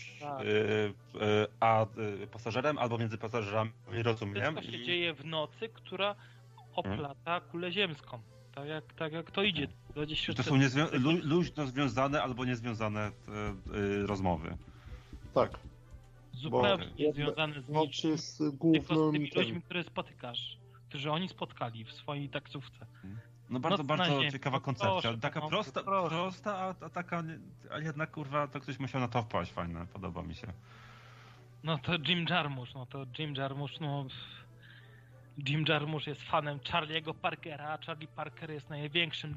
a pasażerem, albo między pasażerami, rozumiem. To się dzieje w nocy, która oplata kulę ziemską. Tak jak to idzie. To są luźno związane albo niezwiązane rozmowy. Tak. Zupełnie niezwiązane z niczym. Tylko z tymi ludźmi, które spotykasz. Którzy oni spotkali w swojej taksówce. No bardzo ciekawa koncepcja. Taka prosta, a taka, a jednak kurwa, to ktoś musiał na to wpaść, fajne, podoba mi się. No to Jim Jarmusch, Jim Jarmusch jest fanem Charlie'ego Parkera, a Charlie Parker jest największym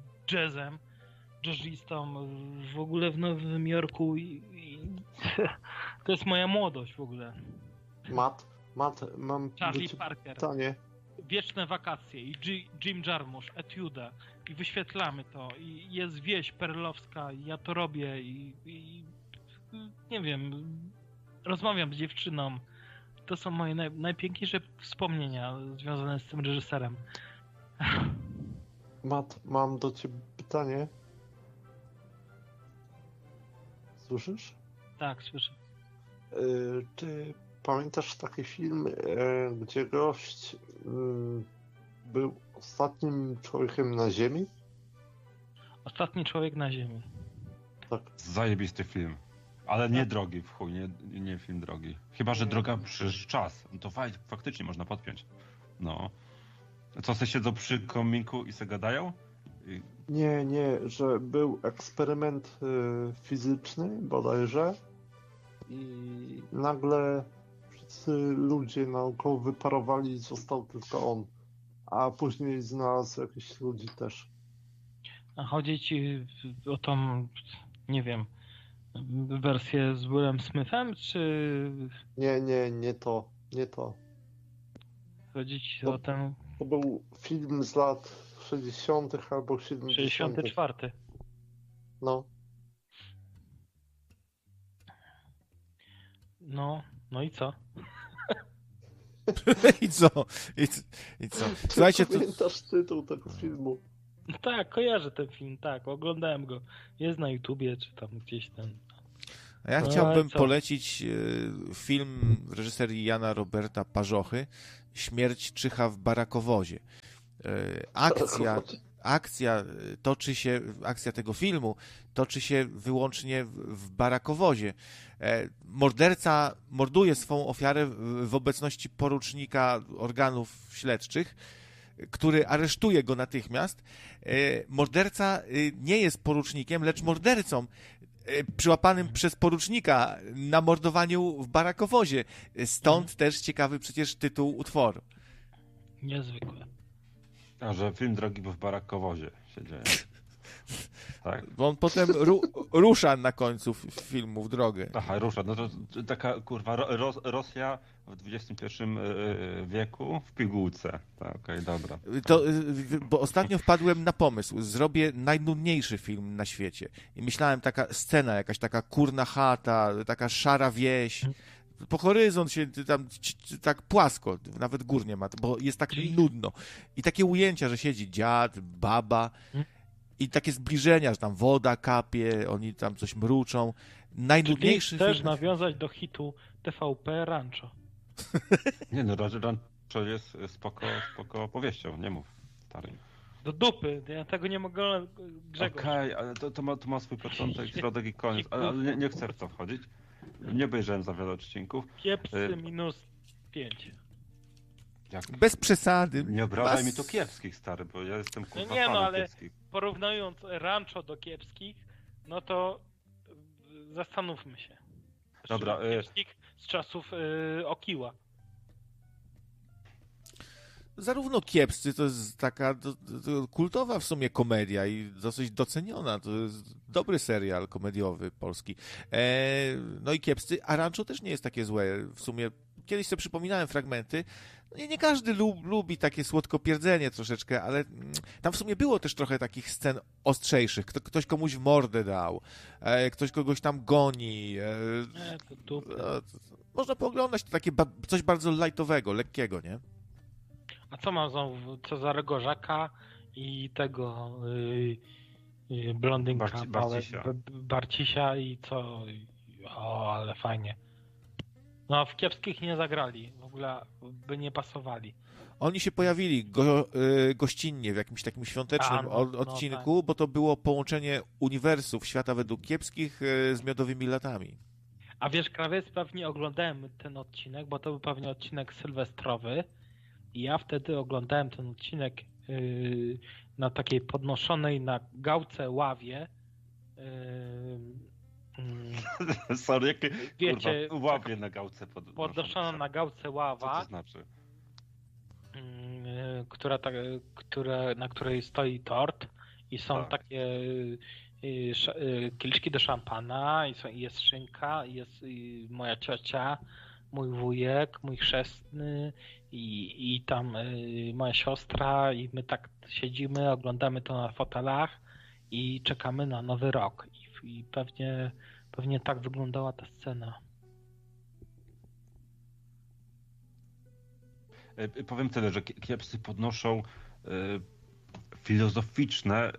jazzistą w ogóle w Nowym Jorku i to jest moja młodość w ogóle. Matt, mam Charlie Parker. Pytanie. Wieczne wakacje i Jim Jarmusch, etiuda i wyświetlamy to i jest wieś perlowska i ja to robię i nie wiem, rozmawiam z dziewczyną. To są moje najpiękniejsze wspomnienia związane z tym reżyserem. Matt, mam do ciebie pytanie. Słyszysz? Tak, słyszę. Czy pamiętasz taki film, gdzie gość był ostatnim człowiekiem na Ziemi? Ostatni człowiek na Ziemi. Tak. Zajebisty film. Ale nie drogi, w chuj, nie film drogi. Chyba, że droga przez czas. No to faktycznie można podpiąć. No. Co, se siedzą przy kominku i se gadają? Nie, że był eksperyment fizyczny bodajże i nagle wszyscy ludzie naokoło wyparowali i został tylko on. A później znalazł jakichś ludzi też. A chodzi ci o tą, nie wiem, wersję z Willem Smithem, czy... Nie to. Chodzi ci o ten... To był film z lat 60. albo 70. 64. No. No i co? I co? Słuchajcie, to... Pamiętasz tytuł tego filmu? No tak, kojarzę ten film, tak, oglądałem go. Jest na YouTubie, czy tam gdzieś tam. A ja chciałbym polecić film reżyserii Jana Roberta Parzochy „Śmierć czyha w barakowozie”. Akcja tego filmu toczy się wyłącznie w barakowozie. Morderca morduje swą ofiarę w obecności porucznika organów śledczych, który aresztuje go natychmiast. Morderca nie jest porucznikiem, lecz mordercą przyłapanym przez porucznika na mordowaniu w barakowozie. Stąd też ciekawy przecież tytuł utworu. Niezwykle. A że film drogi, bo w barakowozie się dzieje. Tak? Bo on potem rusza na końcu filmu w drogę. Aha, rusza. No to taka kurwa Rosja w XXI wieku w pigułce. Tak, okej, dobra. Bo ostatnio wpadłem na pomysł. Zrobię najnudniejszy film na świecie. I myślałem, taka scena, jakaś taka kurna chata, taka szara wieś. Po horyzont się tam tak płasko, nawet gór nie ma, bo jest tak nudno. I takie ujęcia, że siedzi dziad, baba i takie zbliżenia, że tam woda kapie, oni tam coś mruczą. Najnudniejszy film. Też nawiązać do hitu TVP Rancho. Nie no, Rancho jest spoko opowieścią, nie mów, stary. Do dupy, ja tego nie mogę, Grzegorz. Okej, ale to ma swój początek, środek i koniec, ale nie chcę w to wchodzić. Nie obejrzałem za wiele odcinków. Kiepscy -5. Bez przesady. Nie obrażaj mi to kiepskich, stary, bo ja jestem kurwa fanem ale kiepskich. porównując Rancho do kiepskich, no to zastanówmy się. Dobra. Kiepskich z czasów Okiła. Zarówno Kiepscy to jest taka to kultowa w sumie komedia i dosyć doceniona. To jest dobry serial komediowy polski. No i Kiepscy, a Rancho też nie jest takie złe. W sumie kiedyś sobie przypominałem fragmenty. Nie każdy lubi takie słodkopierdzenie troszeczkę, ale tam w sumie było też trochę takich scen ostrzejszych. Ktoś komuś w mordę dał, ktoś kogoś tam goni. Można pooglądać to takie coś bardzo lajtowego, lekkiego, nie? A co mam znowu? Cezarego Żaka i tego blondynka Barcisia i co? O, ale fajnie. No, w kiepskich nie zagrali. W ogóle by nie pasowali. Oni się pojawili gościnnie w jakimś takim świątecznym odcinku, tak. Bo to było połączenie uniwersów Świata według kiepskich z Miodowymi latami. A wiesz, Krawiec, pewnie oglądałem ten odcinek, bo to był pewnie odcinek sylwestrowy. I ja wtedy oglądałem ten odcinek na takiej podnoszonej na gałce ławie. Sorry, jakie wiecie, kurwa, ławie na gałce podnoszona na gałce ława. Co to znaczy? Na której stoi tort i są takie kieliszki do szampana i jest szynka, i jest moja ciocia, mój wujek, mój chrzestny i tam moja siostra i my tak siedzimy, oglądamy to na fotelach i czekamy na Nowy Rok. I pewnie tak wyglądała ta scena. Powiem tyle, że Kiepscy podnoszą filozoficzne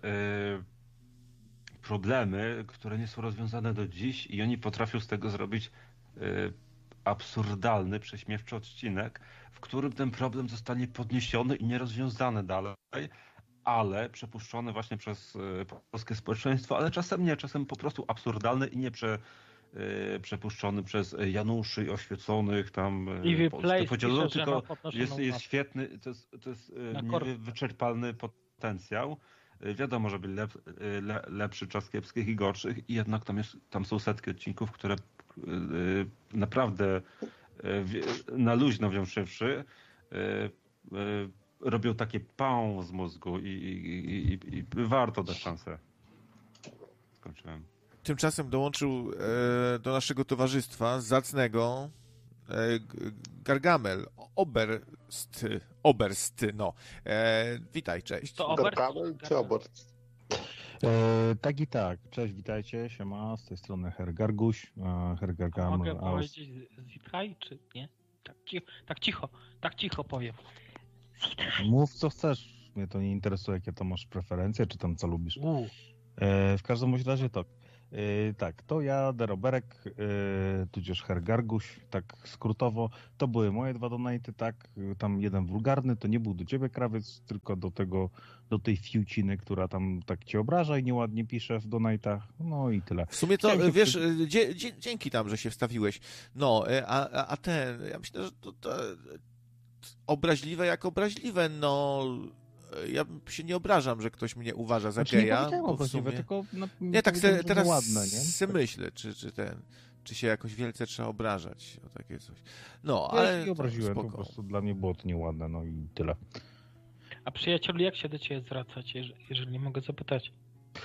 problemy, które nie są rozwiązane do dziś i oni potrafią z tego zrobić absurdalny, prześmiewczy odcinek, w którym ten problem zostanie podniesiony i nierozwiązany dalej, ale przepuszczony właśnie przez polskie społeczeństwo, ale czasem nie, czasem po prostu absurdalny i nie przepuszczony przez Januszy i oświeconych tam podzielono, tylko jest świetny, to jest niewyczerpalny potencjał. Wiadomo, że był lepszy czas kiepskich i gorszych i jednak tam są setki odcinków, które naprawdę na luźno wziąwszy robią takie pał z mózgu i warto dać szansę. Skończyłem. Tymczasem dołączył do naszego towarzystwa zacnego Gargamel, Oberst, no. Witaj, cześć. To Gargamel czy Oberst? Tak i tak. Cześć, witajcie, siema, z tej strony Herr Garguś. Herr Gargam. Mogę powiedzieć Zithaj, czy nie? Tak cicho powiem. Mów co chcesz, mnie to nie interesuje, jakie to masz preferencje, czy tam co lubisz. W każdym razie to. Tak, to ja, Deroberek, tudzież Herr Garguś, tak skrótowo. To były moje 2 donaty, tak. Tam jeden wulgarny, to nie był do ciebie, krawiec, tylko do tej fiuciny, która tam tak cię obraża i nieładnie pisze w donatach. No i tyle. W sumie to, wiesz, dzięki tam, że się wstawiłeś. No, a ja myślę, że to obraźliwe jak obraźliwe, no... Ja się nie obrażam, że ktoś mnie uważa za geja. Nie w sumie... tylko nie, tak teraz ładne, nie? se myślę, czy się jakoś wielce trzeba obrażać o takie coś. No, ja ale się nie obraziłem, po prostu dla mnie było to nieładne, no i tyle. A przyjacielu, jak się do ciebie zwracać, jeżeli mogę zapytać?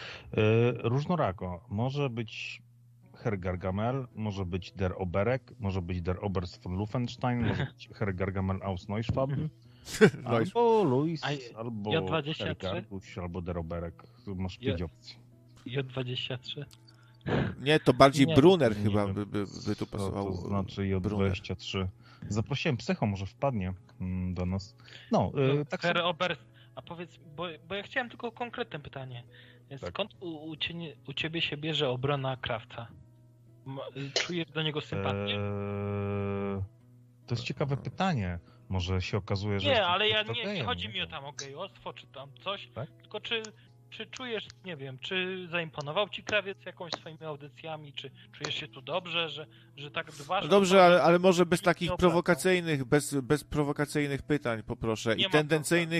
Różnorako. Może być Herr Gargamel, może być Der Oberek, może być Der Oberst von Luffenstein, może być Herr Gargamel aus Neuschwab. Albo Luis, albo J23? Garguś, albo Deroberek. Masz 5 opcji. J23? Nie, to bardziej Brunner chyba by tu pasował. To znaczy J23. Zaprosiłem Psycho, może wpadnie do nas. No, tak Herr Oberst, a powiedz, bo ja chciałem tylko konkretne pytanie. Skąd u ciebie się bierze obrona krawca? Czujesz do niego sympatię? To jest ciekawe pytanie. Może się okazuje, że... Nie, ale nie chodzi mi o gejostwo, czy tam coś, tak? Tylko czy czujesz, nie wiem, czy zaimponował ci krawiec jakąś swoimi audycjami, czy czujesz się tu dobrze, że tak dbasz? No dobrze, ale może bez takich prowokacyjnych, bez prowokacyjnych pytań poproszę, i tendencyjnych,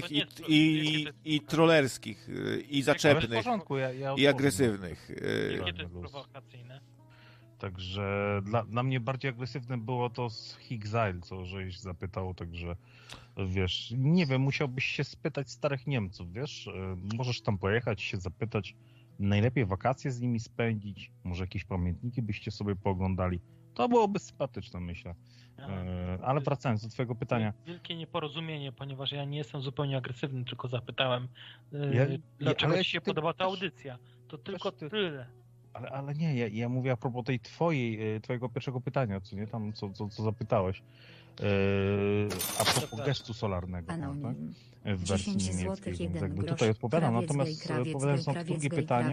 i trollerskich, i zaczepnych, w porządku, i agresywnych. Jakie to jest prowokacyjne? Także dla mnie bardziej agresywne było to z Higzile, co żeś zapytał, także wiesz, nie wiem, musiałbyś się spytać starych Niemców, wiesz, możesz tam pojechać, się zapytać, najlepiej wakacje z nimi spędzić, może jakieś pamiętniki byście sobie pooglądali, to byłoby sympatyczne, myślę. Ale wracając do twojego pytania. Wielkie nieporozumienie, ponieważ ja nie jestem zupełnie agresywny, tylko zapytałem, dlaczego ci się podoba ta audycja. To tylko tyle. Ale nie, ja mówię a propos tej twojego pierwszego pytania, co nie tam, co zapytałeś. A propos gestu solarnego. Tak? W wersji niemieckiej, więc jakby tutaj odpowiadam, natomiast odpowiadając na drugie pytanie,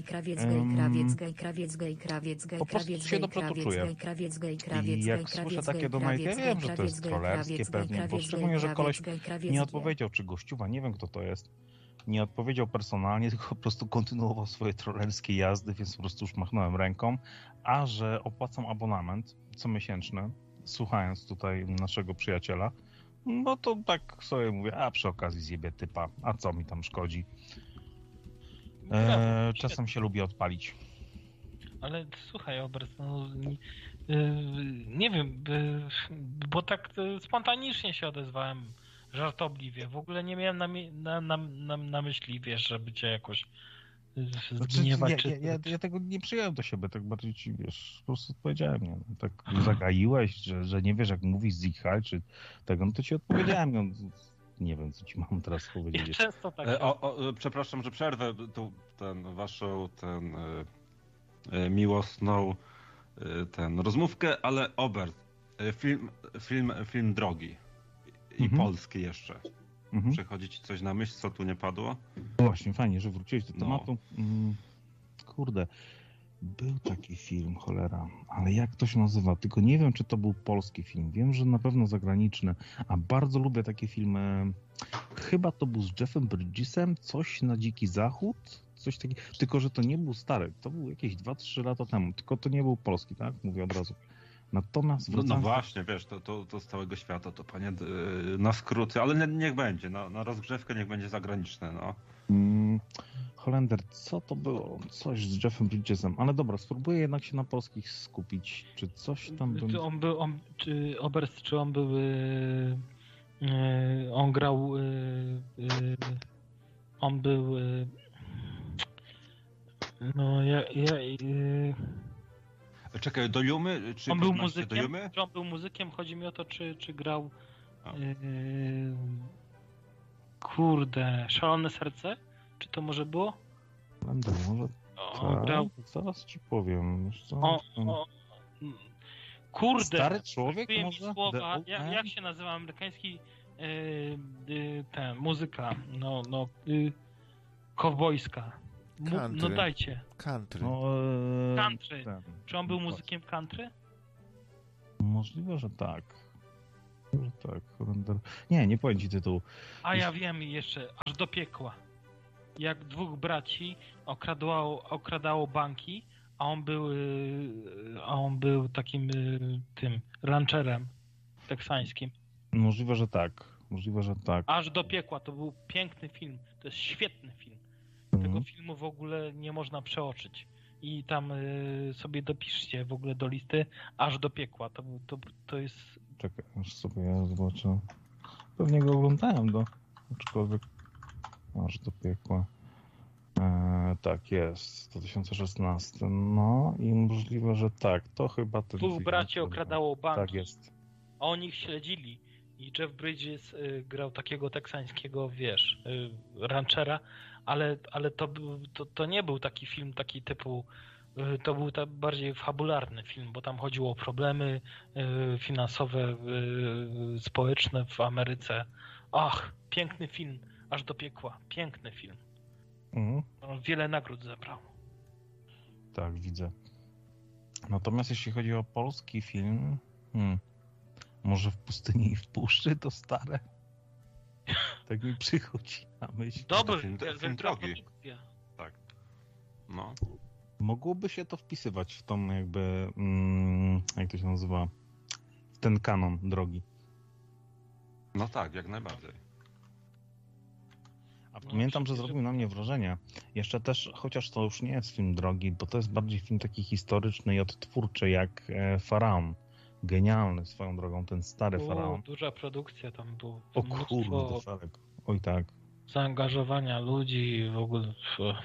po prostu się dobrze tu czuję. I jak słyszę takie donaty, ja wiem, że to jest trollerskie pewnie, bo szczególnie, że koleś nie odpowiedział, czy gościuwa, nie wiem kto to jest, nie odpowiedział personalnie, tylko po prostu kontynuował swoje trollerskie jazdy, więc po prostu już machnąłem ręką, a że opłacam abonament comiesięczny, słuchając tutaj naszego przyjaciela, no to tak sobie mówię, a przy okazji zjebie typa, a co mi tam szkodzi. Czasem się lubię odpalić. Ale słuchaj, Oberst, no, nie wiem, bo tak spontanicznie się odezwałem, żartobliwie. W ogóle nie miałem na myśli, wiesz, żeby cię jakoś zgniewać. Ja tego nie przyjąłem do siebie, tak bardziej ci, wiesz, po prostu odpowiedziałem, nie? Tak zagaiłeś, że nie wiesz, jak mówisz Zithai, czy tego, no to ci odpowiedziałem, no, nie wiem, co ci mam teraz powiedzieć. Ja często tak. Przepraszam, że przerwę tu waszą miłosną rozmówkę, ale Oberst, film drogi. I polski jeszcze. Przychodzi ci coś na myśl, co tu nie padło? Właśnie, fajnie, że wróciłeś do tematu. Kurde, był taki film, cholera, ale jak to się nazywa? Tylko nie wiem, czy to był polski film. Wiem, że na pewno zagraniczny, a bardzo lubię takie filmy. Chyba to był z Jeffem Bridgesem, coś na Dziki Zachód, coś takiego. Tylko, że to nie był stary, to był jakieś 2-3 lata temu, tylko to nie był polski, tak? Mówię od razu. Natomiast no właśnie, wiesz, to z całego świata, to panie na skróty, ale niech będzie, na rozgrzewkę niech będzie zagraniczne, no. Holender, co to było? Coś z Jeffem Bridgesem, ale dobra, spróbuję jednak się na polskich skupić, czy coś tam... Oberst, czy on był... on grał... on był... no, Czekaj, do Jumy? Czy on był muzykiem? Czy on był muzykiem? Chodzi mi o to, czy grał... kurde, Szalone Serce? Czy to może było? Może grał. Zaraz ci powiem. Kurde. Stary człowiek może? Słowa. Jak się nazywa amerykański muzyka? Kowbojska. No dajcie. Country. Country. Czy on był muzykiem country? Możliwe, że tak. Nie powiem ci tytułu. A ja wiem jeszcze, Aż do piekła. Jak dwóch braci okradało banki, a on był takim tym rancherem teksańskim. Możliwe, że tak. Aż do piekła, to był piękny film. To jest świetny film. Tego filmu w ogóle nie można przeoczyć. I tam sobie dopiszcie w ogóle do listy Aż do piekła. To jest... Czekaj, aż sobie ja zobaczę. Pewnie go oglądałem, aczkolwiek Aż do piekła. Tak, jest. 2016. No i możliwe, że tak. To chyba ten Dwóch braci okradało banki. Tak jest. A oni ich śledzili. I Jeff Bridges grał takiego teksańskiego, ranchera, ale to nie był taki film, taki typu, to był bardziej fabularny film, bo tam chodziło o problemy finansowe, społeczne w Ameryce. Ach, piękny film, Aż do piekła, piękny film. Wiele nagród zebrał. Tak, widzę. Natomiast jeśli chodzi o polski film, może W pustyni i w puszczy, to stare? Tak mi przychodzi na myśl. Dobry film drogi. Tak. No. Mogłoby się to wpisywać w tą jakby, jak to się nazywa, w ten kanon drogi. No tak, jak najbardziej. A pamiętam, że zrobił na mnie wrażenie. Jeszcze też, chociaż to już nie jest film drogi, bo to jest bardziej film taki historyczny i odtwórczy, jak Faraon. Genialny swoją drogą, ten stary Faraon. Duża produkcja tam była. O kurde, Sarek. Oj tak. Zaangażowania ludzi w ogóle.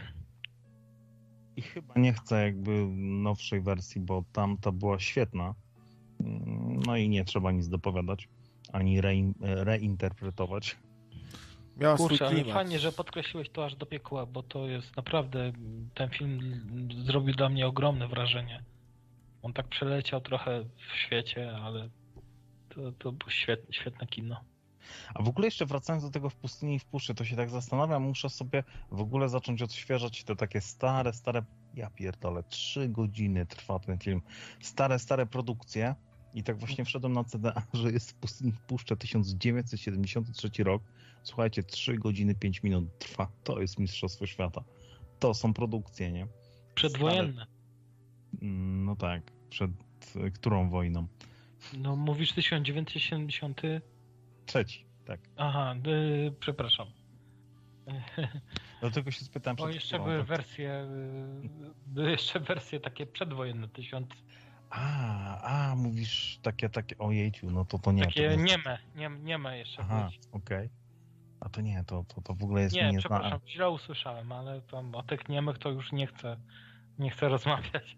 I chyba nie chcę jakby nowszej wersji, bo tamta była świetna. No i nie trzeba nic dopowiadać, ani reinterpretować. Miała Kurczę, ale fajnie, że podkreśliłeś to Aż do piekła, bo to jest naprawdę, ten film zrobił dla mnie ogromne wrażenie. On tak przeleciał trochę w świecie, ale to było świetne kino. A w ogóle jeszcze wracając do tego W pustyni i w puszczy, to się tak zastanawiam, muszę sobie w ogóle zacząć odświeżać te takie stare, ja pierdolę, 3 godziny trwa ten film. Stare produkcje i tak właśnie wszedłem na CDA, że jest W pustyni i w puszczy 1973 rok. Słuchajcie, 3 godziny 5 minut trwa. To jest Mistrzostwo Świata. To są produkcje, nie? Przedwojenne. No tak. Przed którą wojną? No mówisz 1973? Tak. Aha, przepraszam. Dlatego się spytałem bo jeszcze były wersje takie przedwojenne, mówisz takie, ojejciu, no to nie. Takie nieme jeszcze. Aha, okej. A to nie, to w ogóle jest... Nie, przepraszam, źle usłyszałem, ale tam o tych niemych to już nie chcę rozmawiać.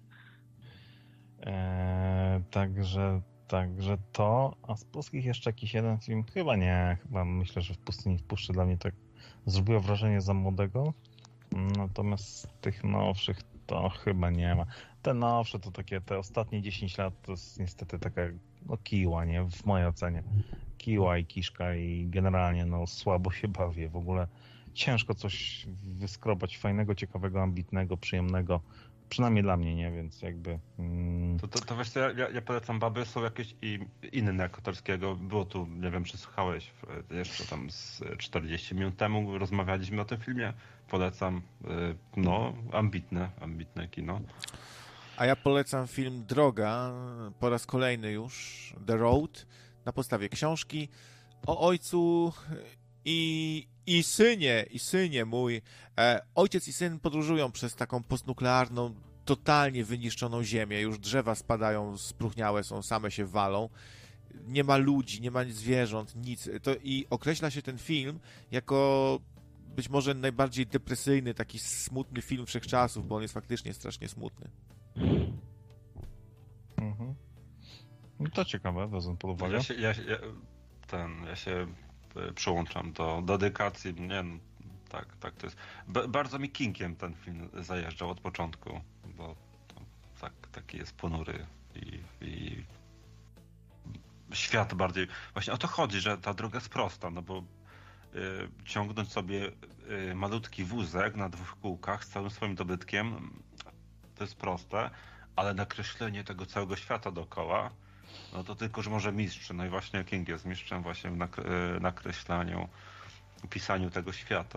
Także to, a z polskich jeszcze jakiś jeden film? Chyba nie, myślę, że W pustyni w puszczy dla mnie tak zrobiło wrażenie za młodego, natomiast z tych nowszych to chyba nie ma. Te nowsze to takie, te ostatnie 10 lat to jest niestety taka kiła, nie? W mojej ocenie. Kiła i kiszka i generalnie słabo się bawię. W ogóle ciężko coś wyskrobać fajnego, ciekawego, ambitnego, przyjemnego. Przynajmniej dla mnie, nie? Więc jakby... To wiesz co, ja polecam Baby, są jakieś inne Kotorskiego. Było tu, nie wiem, czy słuchałeś, jeszcze tam z 40 minut temu rozmawialiśmy o tym filmie. Polecam, ambitne kino. A ja polecam film Droga, po raz kolejny już, The Road, na podstawie książki o ojcu i synie mój. Ojciec i syn podróżują przez taką postnuklearną, totalnie wyniszczoną ziemię. Już drzewa spadają, spróchniałe są, same się walą. Nie ma ludzi, nie ma zwierząt, nic. I określa się ten film jako być może najbardziej depresyjny, taki smutny film wszechczasów, bo on jest faktycznie strasznie smutny. Mhm. No to ciekawe, wezmę pod uwagę. Ja się przyłączam do dedykacji. Tak, to jest. Bardzo mi Kingiem ten film zajeżdżał od początku, bo taki jest ponury i świat bardziej. Właśnie o to chodzi, że ta droga jest prosta, no bo ciągnąć sobie malutki wózek na 2 kółkach z całym swoim dobytkiem, to jest proste, ale nakreślenie tego całego świata dookoła, no to tylko, że może mistrz. No i właśnie King jest mistrzem właśnie w nakreślaniu, pisaniu tego świata.